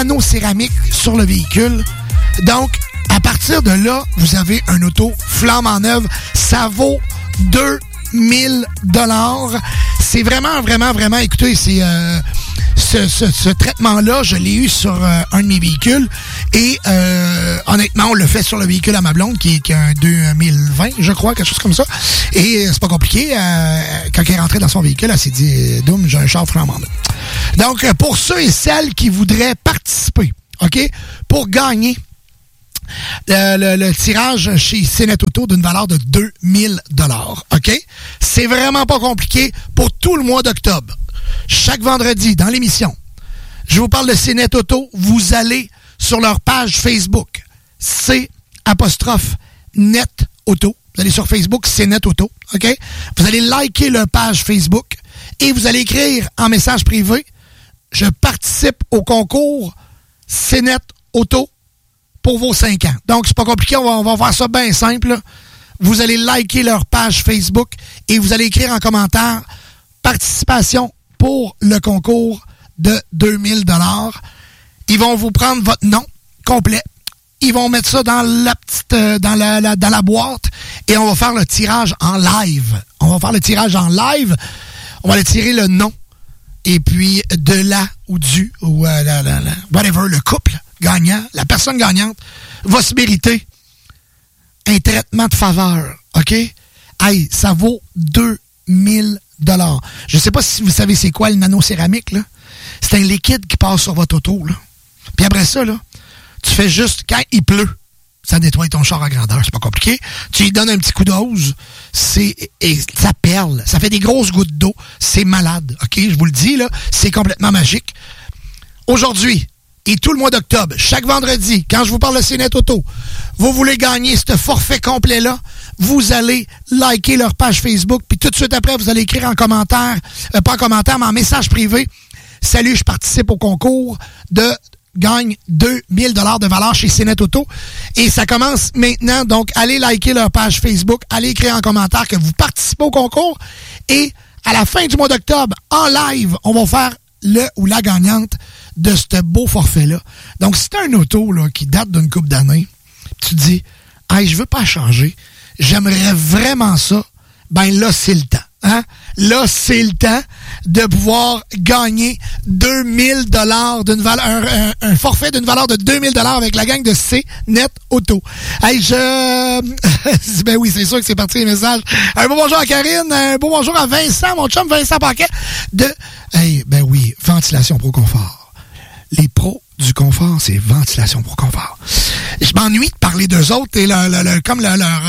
panneau céramique sur le véhicule. Donc, à partir de là, vous avez un auto flambant neuve. Ça vaut 2000 $. C'est vraiment, vraiment, vraiment... Écoutez, c'est... Ce traitement-là, je l'ai eu sur un de mes véhicules. Et honnêtement, on le fait sur le véhicule à ma blonde, qui est un 2020, je crois, quelque chose comme ça. Et c'est pas compliqué. Quand elle est rentrée dans son véhicule, elle s'est dit « Doum, j'ai un char flambant neuve ». Donc, pour ceux et celles qui voudraient participer, OK, pour gagner le tirage chez CNET Auto d'une valeur de 2000 $, OK? C'est vraiment pas compliqué pour tout le mois d'octobre. Chaque vendredi, dans l'émission, je vous parle de CNET Auto, vous allez sur leur page Facebook, C''Net Auto. Vous allez sur Facebook, CNET Auto, OK? Vous allez liker leur page Facebook et vous allez écrire en message privé, je participe au concours CNET Auto pour vos 5 ans. Donc, c'est pas compliqué, on va faire ça bien simple, là. Vous allez liker leur page Facebook et vous allez écrire en commentaire participation pour le concours de 2000 $. Ils vont vous prendre votre nom complet. Ils vont mettre ça dans la petite dans la boîte et on va faire le tirage en live. On va faire le tirage en live. On va aller tirer le nom et puis de la ou du ou whatever, le couple gagnant, la personne gagnante va se mériter un traitement de faveur, OK? Hey, ça vaut 2000 $. Je sais pas si vous savez c'est quoi le nanocéramique, là. C'est un liquide qui passe sur votre auto, là. Puis après ça, là, tu fais juste, quand il pleut, ça nettoie ton char à grandeur, c'est pas compliqué. Tu lui donnes un petit coup d'ose, et ça perle, ça fait des grosses gouttes d'eau, c'est malade, OK? Je vous le dis, là, c'est complètement magique. Aujourd'hui, et tout le mois d'octobre, chaque vendredi, quand je vous parle de CNET Auto, vous voulez gagner ce forfait complet-là, vous allez liker leur page Facebook, puis tout de suite après, vous allez écrire en commentaire, pas en commentaire, mais en message privé, « Salut, je participe au concours de gagne 2000 $ de valeur chez CNET Auto. » Et ça commence maintenant, donc allez liker leur page Facebook, allez écrire en commentaire que vous participez au concours, et à la fin du mois d'octobre, en live, on va faire le ou la gagnante de ce beau forfait-là. Donc, si tu as un auto là, qui date d'une couple d'années, tu te dis « Hey, je veux pas changer, j'aimerais vraiment ça », ben là, c'est le temps. Hein? Là, c'est le temps de pouvoir gagner 2000 $ d'une valeur, un forfait d'une valeur de 2000 $ avec la gang de CNET Auto. Hey, ben oui, c'est sûr que c'est parti les messages. Un beau bonjour à Karine, un beau bonjour à Vincent, mon chum Vincent Paquet hey, ben oui, Ventilation Pro Confort. Les pros du confort, c'est Ventilation Pro Confort. Je m'ennuie de parler d'eux autres et comme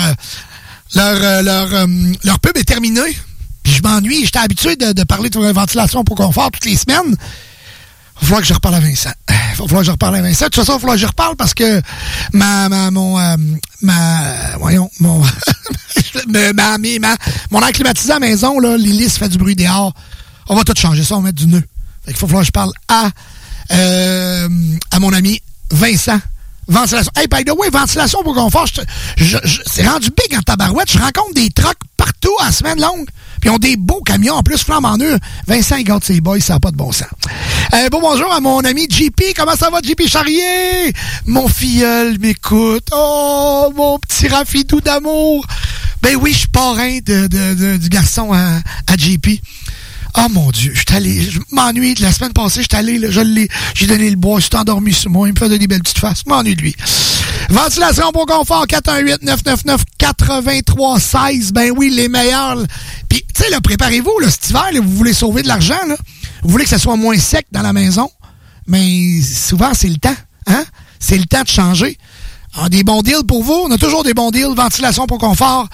leur pub est terminée. Puis je m'ennuie. J'étais habitué de parler de Ventilation Pro Confort toutes les semaines. Il va falloir que je reparle à Vincent. De toute façon, il va falloir que je reparle parce que mon air climatisé à la maison, là, l'hélice fait du bruit dehors. On va tout changer ça, on va mettre du nœud. Fait qu'il va falloir que je parle à mon ami Vincent. Ventilation. Hey, by the way, Ventilation Pro Confort, c'est rendu big en tabarouette. Je rencontre des trucks partout à la semaine longue. Puis ils ont des beaux camions, en plus, flambant neufs. Vincent, il garde ses boys, ça n'a pas de bon sens. Bon bonjour à mon ami JP. Comment ça va, JP Charrier? Mon filleul m'écoute. Oh, mon petit Rafidou d'amour. Ben oui, je suis parrain du garçon à JP. Oh mon Dieu, je m'ennuie de la semaine passée, j'étais allé, là, j'ai donné le bois, je suis endormi sur moi, il me fait des belles petites faces, je m'ennuie de lui. Ventilation Pro Confort, 418-999-8316, ben oui, les meilleurs. Puis, tu sais, là, préparez-vous, là, cet hiver, là, vous voulez sauver de l'argent, là, vous voulez que ça soit moins sec dans la maison, mais souvent, c'est le temps, hein? C'est le temps de changer. Alors, des bons deals pour vous, on a toujours des bons deals, Ventilation Pro Confort,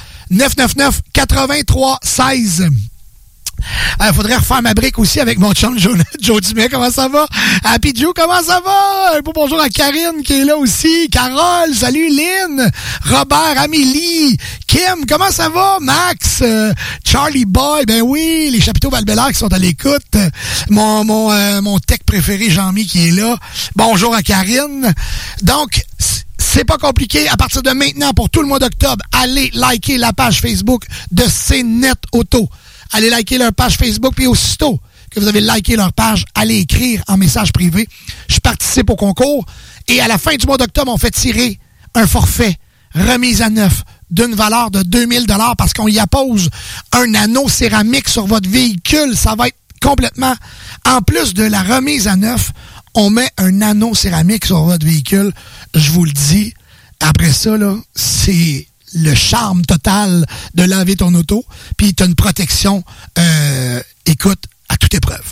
999-8316. Faudrait refaire ma brique aussi avec mon chum Joe Dumais. Comment ça va? Happy Joe, comment ça va? Un beau bonjour à Karine qui est là aussi. Carole, salut Lynn. Robert, Amélie, Kim, comment ça va? Max, Charlie Boy, ben oui, les chapiteaux Val-Bélair qui sont à l'écoute. Mon tech préféré Jean-Mi qui est là. Bonjour à Karine. Donc, c'est pas compliqué. À partir de maintenant, pour tout le mois d'octobre, allez liker la page Facebook de CNET Auto. Allez liker leur page Facebook, puis aussitôt que vous avez liké leur page, allez écrire en message privé. Je participe au concours. Et à la fin du mois d'octobre, on fait tirer un forfait remise à neuf d'une valeur de 2000 $ parce qu'on y appose un anneau céramique sur votre véhicule. Ça va être complètement... En plus de la remise à neuf, on met un anneau céramique sur votre véhicule. Je vous le dis, après ça, là, c'est le charme total de laver ton auto. Puis tu as une protection, écoute, à toute épreuve.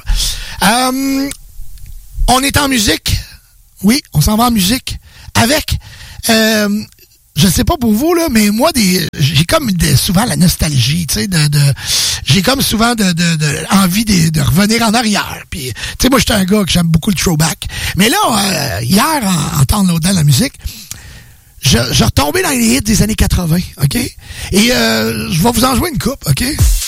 On est en musique. Oui, on s'en va en musique. Avec... je sais pas pour vous, là, mais moi, j'ai comme souvent la nostalgie, tu sais, j'ai comme souvent envie de revenir en arrière. Puis, tu sais, moi, j'étais un gars que j'aime beaucoup le throwback. Mais là, hier, en entendant la musique, je retombais dans les hits des années 80, OK? Et je vais vous en jouer une coupe, OK?